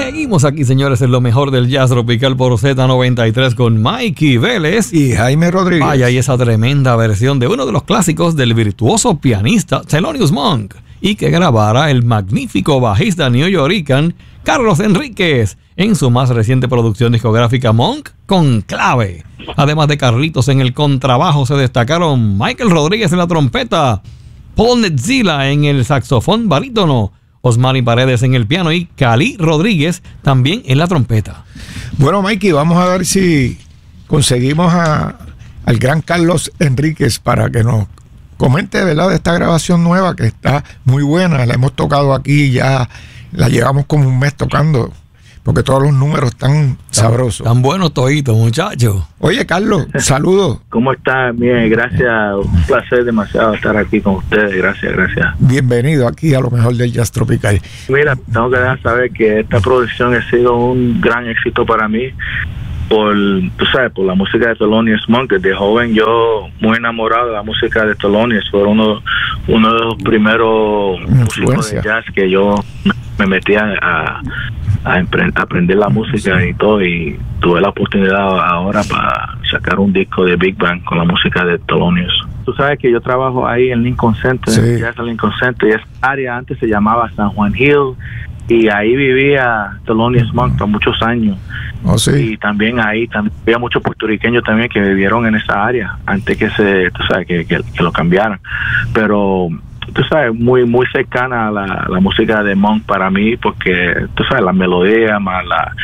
Seguimos aquí, señores, en lo mejor del jazz tropical por Z93 con Mikey Vélez y Jaime Rodríguez. Vaya, y esa tremenda versión de uno de los clásicos del virtuoso pianista Thelonious Monk, y que grabara el magnífico bajista neoyorquino Carlos Enríquez en su más reciente producción discográfica Monk con Clave. Además de Carlitos en el contrabajo, se destacaron Michael Rodríguez en la trompeta, Paul Netzila en el saxofón barítono, Osmani Paredes en el piano y Cali Rodríguez también en la trompeta. Bueno, Mikey, vamos a ver si conseguimos al gran Carlos Enríquez para que nos comente, ¿verdad?, de esta grabación nueva que está muy buena. La hemos tocado aquí, ya la llevamos como un mes tocando, porque todos los números están sabrosos. Tan buenos toditos, muchachos. Oye, Carlos, saludos. ¿Cómo estás? Bien, gracias. Un placer demasiado estar aquí con ustedes. Gracias. Bienvenido aquí a lo mejor del jazz tropical. Mira, tengo que dejar saber que esta producción ha sido un gran éxito para mí por la música de Thelonious Monk. Desde joven yo muy enamorado de la música de Thelonious. Fue uno de los primeros músicos de jazz que yo me metí a aprender la música y todo, y tuve la oportunidad ahora para sacar un disco de Big Band con la música de Thelonious. Tú sabes que yo trabajo ahí en Lincoln Center, sí. Jazz Lincoln Center, y esa área antes se llamaba San Juan Hill, y ahí vivía Thelonious Monk por muchos años. Oh, sí. Y también había muchos puertorriqueños también que vivieron en esa área antes que lo cambiaran. Pero tú sabes, muy cercana a la música de Monk para mí, porque tú sabes, la melodía más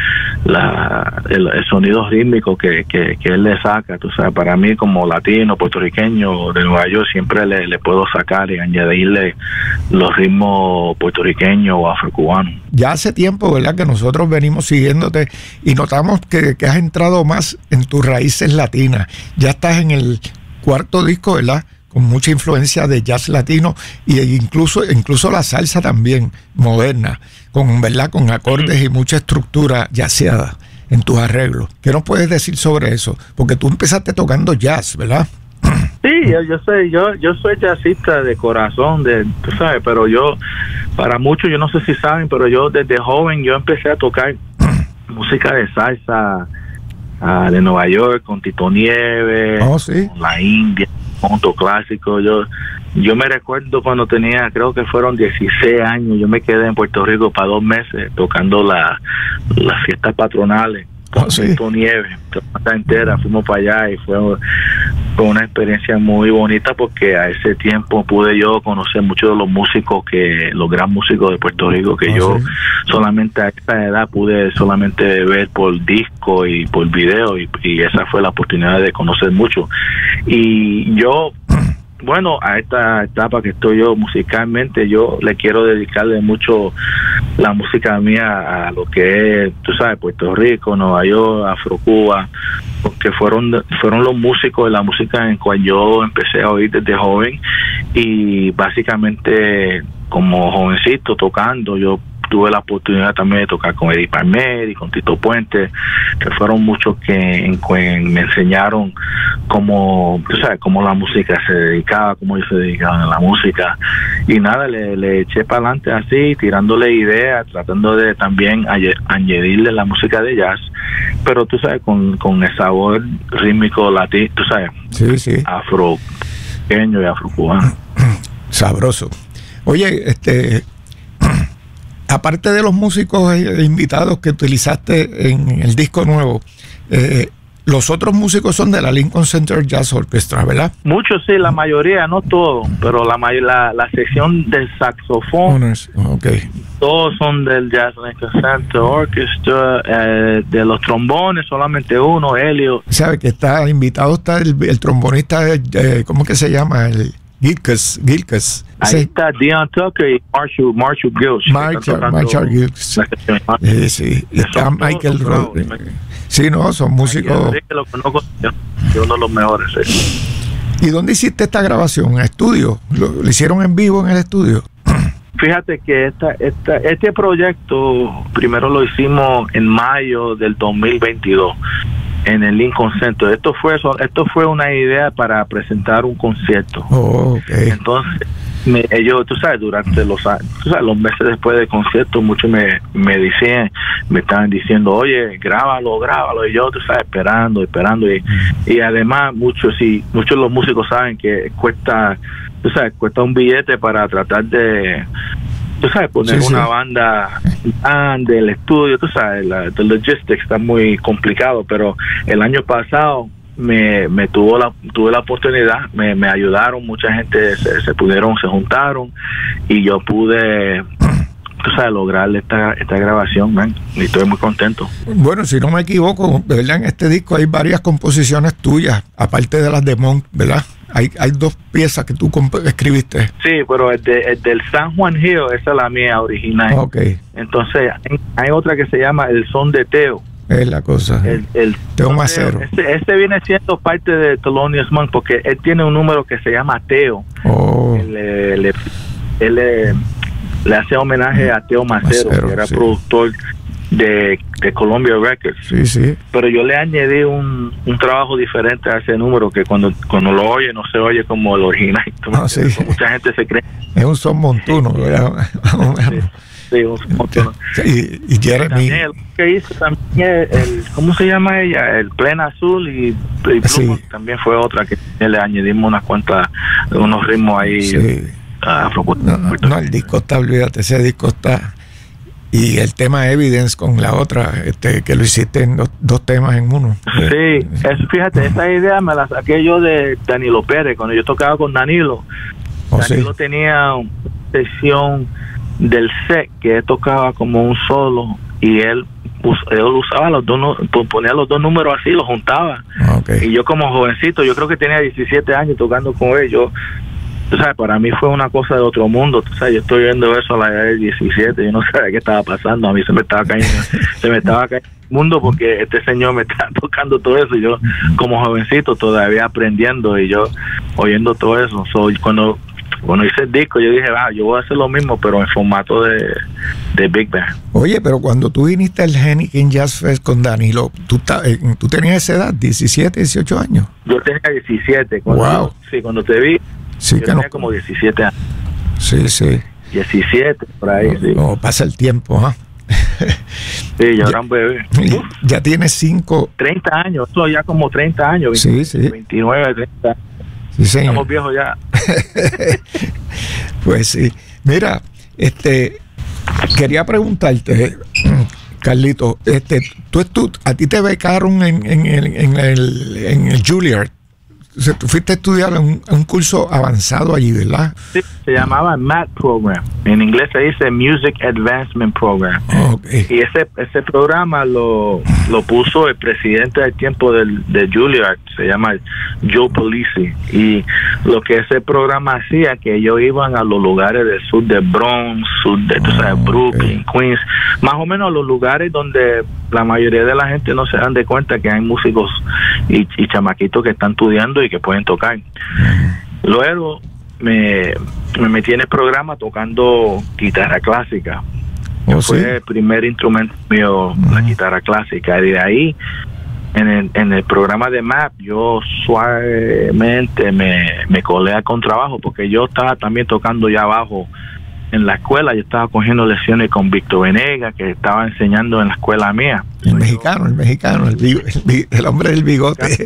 el sonido rítmico que él le saca, tú sabes, para mí como latino, puertorriqueño de Nueva York, siempre le puedo sacar y añadirle los ritmos puertorriqueños o afrocubanos. Ya hace tiempo, ¿verdad?, que nosotros venimos siguiéndote y notamos que has entrado más en tus raíces latinas. Ya estás en el cuarto disco, ¿verdad?, con mucha influencia de jazz latino e incluso la salsa también moderna, ¿verdad?, con acordes y mucha estructura jazzeada en tus arreglos. ¿Qué nos puedes decir sobre eso? Porque tú empezaste tocando jazz, ¿verdad? Sí, yo soy jazzista de corazón, tú sabes, pero para muchos, yo no sé si saben, pero yo desde joven yo empecé a tocar música de salsa de Nueva York, con Tito Nieves, ¿sí?, con la India, punto clásico. Yo me recuerdo cuando tenía, creo que fueron 16 años, yo me quedé en Puerto Rico para 2 meses tocando las fiestas patronales con Tito Nieves, la entera, fuimos para allá y fue una experiencia muy bonita, porque a ese tiempo pude yo conocer muchos de los gran músicos de Puerto Rico que yo solamente a esa edad pude solamente ver por disco y por video, y esa fue la oportunidad de conocer mucho. Y yo, bueno, a esta etapa que estoy yo musicalmente, yo le quiero dedicarle mucho la música mía a lo que es, tú sabes, Puerto Rico, Nueva York, Afrocuba, porque fueron los músicos de la música en cual yo empecé a oír desde joven, y básicamente como jovencito tocando, yo tuve la oportunidad también de tocar con Eddie Palmer y con Tito Puente, que fueron muchos que me enseñaron cómo, tú sabes, cómo la música se dedicaba, cómo ellos se dedicaban a la música. Y nada, le eché para adelante así, tirándole ideas, tratando de también añadirle la música de jazz, pero tú sabes, con el sabor rítmico latino, tú sabes, afroqueño y afrocubano. Sabroso. Oye, aparte de los músicos invitados que utilizaste en el disco nuevo, los otros músicos son de la Lincoln Center Jazz Orchestra, ¿verdad? Muchos sí, la mayoría, no todos, pero la sección del saxofón, todos son del Jazz Lincoln Center Orchestra. De los trombones, solamente uno, Helio. ¿Sabe que está invitado? Está el trombonista, ¿cómo que se llama? El Gilkes. Ahí está Dion Tucker y Marshall Gilch. Marshall Gilch. Sí. Está Michael Rodríguez. Sí, no, son músicos. Lo conozco, uno de los mejores. ¿Y dónde hiciste esta grabación? ¿En estudio? ¿Lo hicieron en vivo en el estudio? Fíjate que este proyecto primero lo hicimos en mayo del 2022 en el Lincoln Center. Esto fue una idea para presentar un concierto. Entonces ellos, tú sabes, durante los meses después del concierto, muchos me estaban diciendo, oye, grábalo, y yo, tú sabes, esperando, y además muchos de los músicos saben que cuesta un billete para tratar de, tú sabes, poner una banda grande, el estudio, tú sabes, the logistics está muy complicado, pero el año pasado tuve la oportunidad, me ayudaron, mucha gente se juntaron y yo pude, tú sabes, lograr esta grabación, man, y estoy muy contento. Bueno, si no me equivoco, de verdad, en este disco hay varias composiciones tuyas, aparte de las de Monk, ¿verdad? Hay 2 piezas que tú escribiste. Sí, pero el del San Juan Hill, esa es la mía original. Okay. Entonces, hay otra que se llama El Son de Teo. Es la cosa. El Teo Macero. Este viene siendo parte de Thelonious Monk porque él tiene un número que se llama Teo. Oh. Él le hace homenaje a Teo Macero, que era productor de Columbia Records. Sí. Pero yo le añadí un trabajo diferente a ese número que cuando lo oye no se oye como el original. Sí. Mucha gente se cree. Es un son montuno, ¿verdad? Sí, un son montuno. Y Jeremy. También que hizo también ¿cómo se llama ella? El Plena Azul y Pluma, también fue otra que le añadimos unos ritmos ahí. Sí. No, el disco está, olvídate, ese disco está. Y el tema Evidence con la otra, que lo hiciste en dos temas en uno. Sí, fíjate, esa idea me la saqué yo de Danilo Pérez, cuando yo tocaba con Danilo. Danilo tenía una sesión del set que él tocaba como un solo y él usaba ponía los 2 números así, los juntaba. Y yo como jovencito, yo creo que tenía 17 años tocando con él, tú sabes, para mí fue una cosa de otro mundo, tú sabes, yo estoy viendo eso a la edad de 17, yo no sabía qué estaba pasando, a mí se me estaba cayendo el mundo porque este señor me estaba tocando todo eso, y yo como jovencito todavía aprendiendo y yo oyendo todo eso. Cuando hice el disco yo dije, yo voy a hacer lo mismo pero en formato de Big Band. Oye, pero cuando tú viniste al Heineken Jazz Fest con Danilo, ¿tú tenías esa edad, 17, 18 años? Yo tenía 17 cuando te vi. Sí, yo tenía como 17 años. Sí. 17, por ahí, sí. No, pasa el tiempo, ¿ah? Sí, yo era un bebé. Ya tienes 30 años, eso ya como 30 años. Sí. 29, 30. Sí, señor. Estamos viejos ya. Pues sí. Mira, quería preguntarte, Carlito, a ti te becaron en el Juilliard. O sea, tú fuiste a estudiar un curso avanzado allí, ¿verdad? Sí, se llamaba MAT Program. En inglés se dice Music Advancement Program. Okay. Y ese programa lo puso el presidente del tiempo de Juilliard, se llama Joe Polisi. Y lo que ese programa hacía, que ellos iban a los lugares del sur de Bronx, tú sabes, Brooklyn, Queens, más o menos los lugares donde la mayoría de la gente no se dan de cuenta que hay músicos y chamaquitos que están estudiando y que pueden tocar. Luego me metí en el programa tocando guitarra clásica. Fue el primer instrumento mío, la guitarra clásica. Y de ahí, en el programa de MAP, yo suavemente me colé al contrabajo, porque yo estaba también tocando ya abajo en la escuela. Yo estaba cogiendo lecciones con Víctor Venegas, que estaba enseñando en la escuela mía. El mexicano, el hombre del bigote.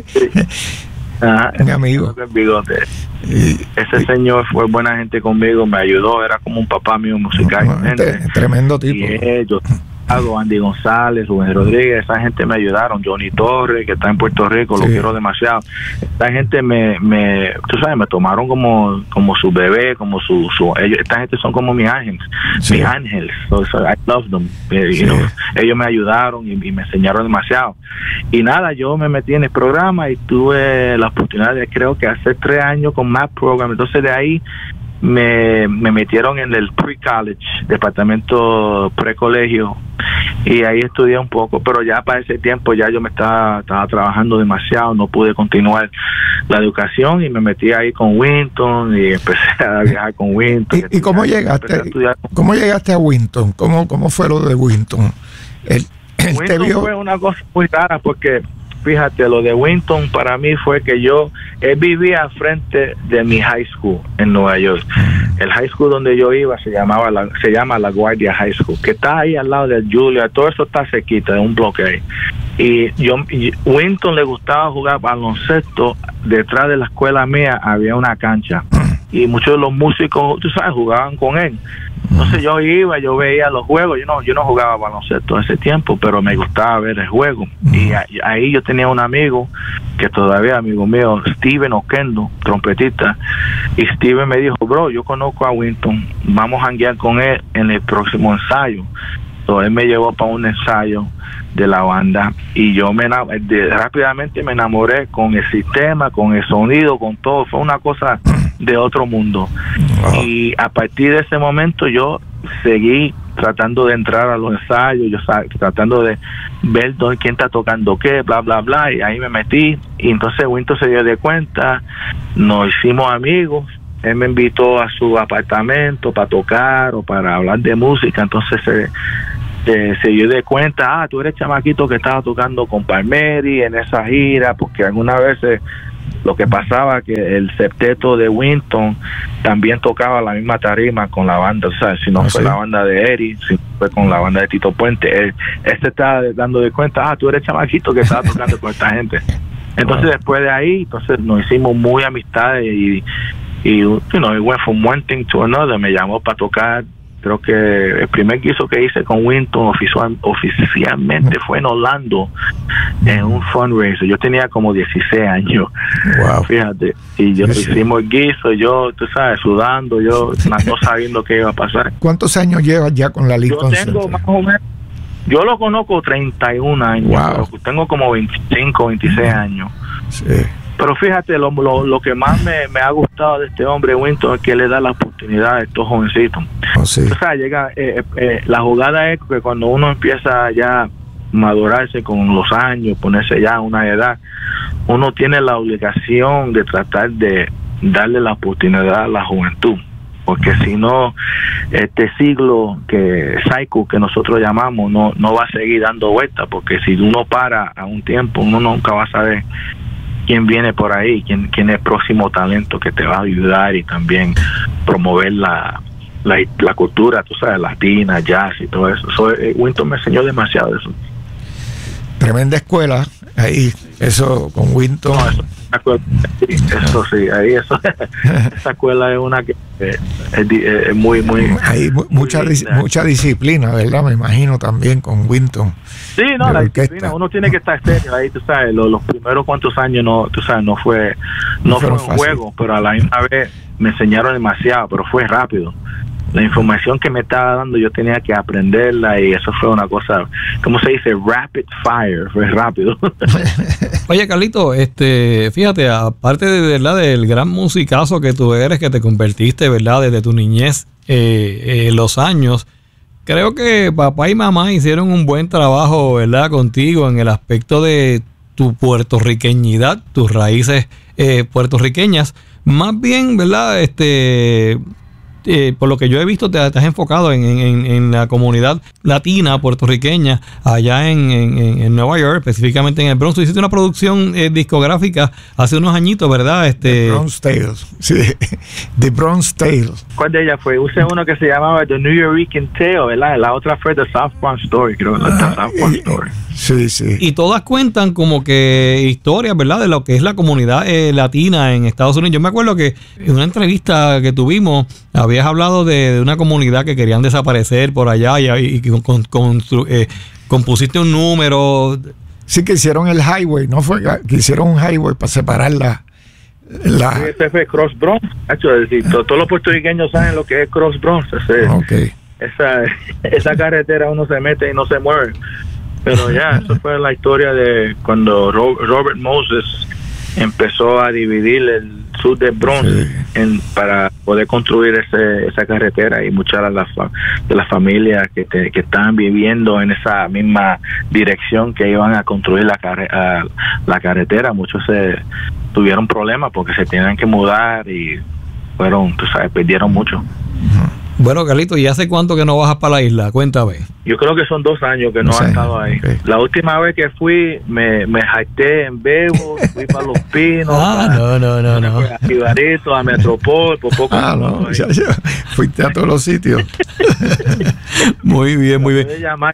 Mi amigo. El bigote. Ese señor fue buena gente conmigo, me ayudó, era como un papá mío musical. Tremendo tipo. Y yo, Andy González, Rubén Rodríguez, esa gente me ayudaron. Johnny Torres, que está en Puerto Rico, lo quiero demasiado. Esta gente tú sabes, me tomaron como su bebé, esta gente son como mis ángeles, mis ángeles. So, I love them. You know, ellos me ayudaron y me enseñaron demasiado. Y nada, yo me metí en el programa y tuve la oportunidad de, creo que hacer 3 años con MAP Program. Entonces de ahí me metieron en el pre-college, departamento pre-colegio, y ahí estudié un poco, pero ya para ese tiempo ya yo me estaba trabajando demasiado, no pude continuar la educación y me metí ahí con Winton y empecé a viajar con Winton. ¿Y cómo llegaste a Winton? ¿Cómo fue lo de Winton? Winton fue una cosa muy rara porque fíjate, lo de Winton para mí fue que él vivía al frente de mi high school en Nueva York. El high school donde yo iba se llama La Guardia High School, que está ahí al lado del Julia, todo eso está cerquita, de un bloque ahí. Y Winton le gustaba jugar baloncesto. Detrás de la escuela mía había una cancha y muchos de los músicos, tú sabes, jugaban con él. Entonces yo veía los juegos. Yo no jugaba baloncesto ese tiempo, pero me gustaba ver el juego. Y ahí yo tenía un amigo que todavía amigo mío, Steven Oquendo, trompetista, y Steven me dijo, bro, yo conozco a Winton, vamos a janguear con él en el próximo ensayo. Entonces él me llevó para un ensayo de la banda y yo rápidamente me enamoré con el sistema, con el sonido, con todo. Fue una cosa de otro mundo. Wow. Y a partir de ese momento yo seguí tratando de entrar a los ensayos, tratando de ver quién está tocando qué, bla, bla, bla, y ahí me metí. Y entonces Winton se dio de cuenta, nos hicimos amigos. Él me invitó a su apartamento para tocar o para hablar de música. Entonces se dio de cuenta, tú eres chamaquito que estaba tocando con Palmieri en esa gira, porque algunas veces lo que pasaba que el septeto de Winton también tocaba la misma tarima con la banda, o sea, si no fue la banda de Eri, si fue con la banda de Tito Puente, él se estaba dando de cuenta, tú eres chamaquito que estaba tocando con esta gente. Entonces después de ahí, entonces nos hicimos muy amistades y it went from one thing to another. Me llamó para tocar. Creo que el primer guiso que hice con Winton oficialmente fue en Orlando, en un fundraiser. Yo tenía como 16 años. Wow. Fíjate. Y hicimos el guiso, yo, tú sabes, sudando, yo no sabiendo qué iba a pasar. ¿Cuántos años llevas ya con la Lincoln Center? Yo tengo más o menos, yo lo conozco 31 años. Wow. Tengo como 25, 26 años. Sí. Pero fíjate, lo que más me ha gustado de este hombre, Winton, es que le da la oportunidad a estos jovencitos. O sea, la jugada es que cuando uno empieza ya a madurarse con los años, ponerse ya a una edad, uno tiene la obligación de tratar de darle la oportunidad a la juventud. Porque si no, este cycle que nosotros llamamos, no va a seguir dando vueltas, porque si uno para a un tiempo, uno nunca va a saber quién viene por ahí, quién es el próximo talento que te va a ayudar y también promover la cultura, tú sabes, latina, jazz y todo eso. Winton me enseñó demasiado de eso. Tremenda escuela ahí, eso con Winton. Eso sí, ahí esa escuela es una que es muy hay mucha disciplina, ¿verdad? Me imagino también con Winton. Sí, no, la disciplina, uno tiene que estar serio ahí, tú sabes, los primeros cuantos años no fue un juego, pero a la misma vez me enseñaron demasiado, pero fue rápido. La información que me estaba dando yo tenía que aprenderla y eso fue una cosa, ¿cómo se dice? Rapid fire, fue rápido. Oye, Carlito, fíjate, aparte de verdad del gran musicazo que tú eres, que te convertiste, ¿verdad? Desde tu niñez, los años, creo que papá y mamá hicieron un buen trabajo, ¿verdad? Contigo en el aspecto de tu puertorriqueñidad, tus raíces puertorriqueñas. Más bien, ¿verdad? Por lo que yo he visto, te has enfocado en la comunidad latina puertorriqueña allá en Nueva York, específicamente en el Bronx. Tú hiciste una producción discográfica hace unos añitos, ¿verdad? The Bronx Tales, sí. The Bronx Tales. ¿Cuál de ellas fue? Usé uno que se llamaba The New Yorican Tale, ¿verdad? La otra fue The South Bronx Story, creo. The South Bronx Story. Sí, sí. Y todas cuentan como que historias, ¿verdad? De lo que es la comunidad latina en Estados Unidos. Yo me acuerdo que en una entrevista que tuvimos, habías hablado de una comunidad que querían desaparecer por allá y compusiste un número. Sí, que hicieron el highway, ¿no? Fue que hicieron un highway para separar Ese fue Cross Bronx. Todos los puertorriqueños saben lo que es Cross Bronx. Okay. Esa carretera uno se mete y no se mueve. Pero ya, eso fue la historia de cuando Robert Moses empezó a dividir el sur del Bronx para poder construir esa carretera, y muchas de las familias que estaban viviendo en esa misma dirección que iban a construir la carretera, muchos tuvieron problemas porque se tenían que mudar y perdieron mucho. Bueno, Carlito, ¿y hace cuánto que no bajas para la isla? Cuéntame. Yo creo que son 2 años que no ha estado ahí. Okay. La última vez que fui, me jacté en Bebo, fui para Los Pinos, no. a Jibarito, a Metropol, por poco. No, ya. Fuiste a todos los sitios. Muy bien. Pude llamar,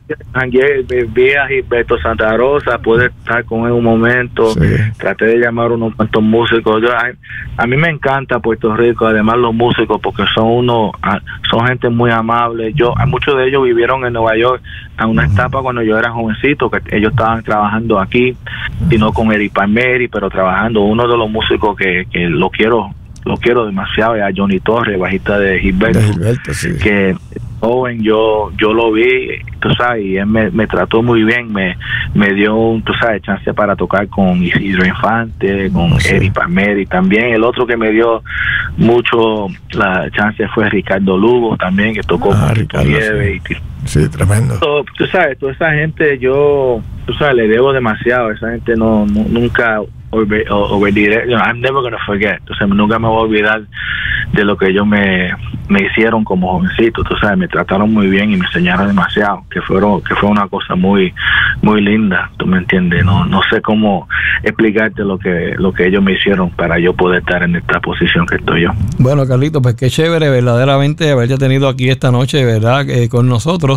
vi a Gilberto Santa Rosa, pude estar con él un momento, Sí. traté de llamar a unos cuantos músicos. A mí me encanta Puerto Rico, además los músicos, porque son gente muy amable. Muchos de ellos vivieron en Nueva York a una etapa cuando yo era jovencito, que ellos estaban trabajando aquí, sino con Eric Palmeri, pero trabajando. Uno de los músicos que lo quiero demasiado es a Johnny Torres, bajista de Gilberto, Sí. que joven yo lo vi, tú sabes, y él me trató muy bien, me dio, tú sabes, chance para tocar con Isidro Infante, con Eric Palmeri también. El otro que me dio mucho la chance fue Ricardo Lugo también, que tocó con Ricardo, Nieves. Sí, tremendo. Tú sabes, toda esa gente tú sabes, le debo demasiado. Esa gente nunca olvidaré. I'm never gonna forget. Entonces nunca me voy a olvidar de lo que ellos me hicieron como jovencito. Tú sabes, me trataron muy bien y me enseñaron demasiado, que fue una cosa muy muy linda. Tú me entiendes. No sé cómo explicarte lo que ellos me hicieron para yo poder estar en esta posición que estoy yo. Bueno, Carlito, pues qué chévere verdaderamente haberte tenido aquí esta noche, ¿verdad? Con nosotros.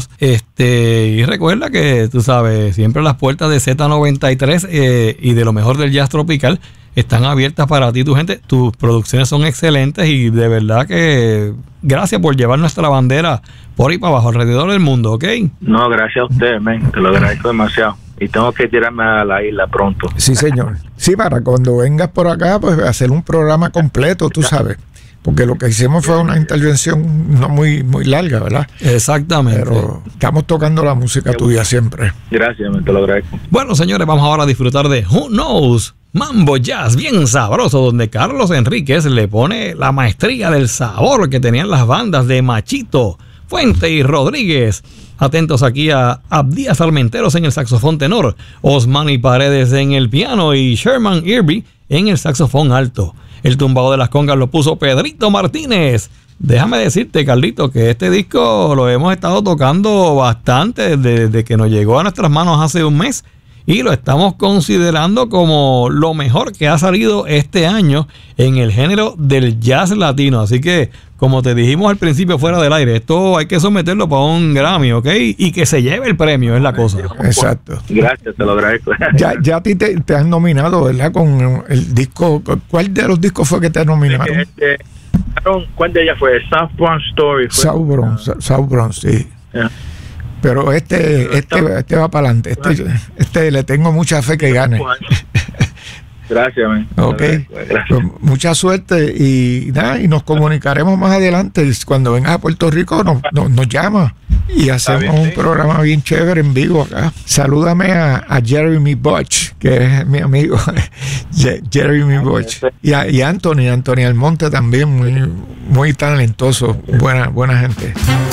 Y recuerda que, tú sabes, siempre las puertas de Z93 y de lo mejor del jazz tropical están abiertas para ti, tu gente. Tus producciones son excelentes y de verdad que gracias por llevar nuestra bandera por ahí para abajo, alrededor del mundo, ¿ok? No, gracias a usted, man. Te lo agradezco demasiado. Y tengo que tirarme a la isla pronto. Sí, señor. Sí, para cuando vengas por acá, pues hacer un programa completo, tú sabes. Porque lo que hicimos fue una intervención no muy larga, ¿verdad? Exactamente. Pero estamos tocando la música tuya siempre. Gracias, man, te lo agradezco. Bueno, señores, vamos ahora a disfrutar de Who Knows, Mambo Jazz, bien sabroso, donde Carlos Enríquez le pone la maestría del sabor que tenían las bandas de Machito, Fuente y Rodríguez. Atentos aquí a Abdías Armenteros en el saxofón tenor, Osmani Paredes en el piano y Sherman Irby en el saxofón alto. El tumbado de las congas lo puso Pedrito Martínez. Déjame decirte, Carlito, que este disco lo hemos estado tocando bastante desde que nos llegó a nuestras manos hace un mes y lo estamos considerando como lo mejor que ha salido este año en el género del jazz latino. Así que, como te dijimos al principio fuera del aire, esto hay que someterlo para un Grammy, ¿ok? Y que se lleve el premio, es la cosa. Exacto. Gracias, te lo agradezco. Ya a ti te han nominado, ¿verdad? Con el disco. ¿Cuál de los discos fue que te nominaron? ¿Cuál de ellas fue? South Bronx Story. South Bronx, sí. Yeah. Pero este va para adelante. Este le tengo mucha fe que gane. Gracias, man. Ok. Gracias. Pues mucha suerte y nada, y nos comunicaremos más adelante. Cuando vengas a Puerto Rico nos llama y hacemos un programa bien chévere en vivo acá. Salúdame a Jeremy Butch, que es mi amigo. Jeremy Butch. Y Anthony Almonte también, muy talentoso, buena gente.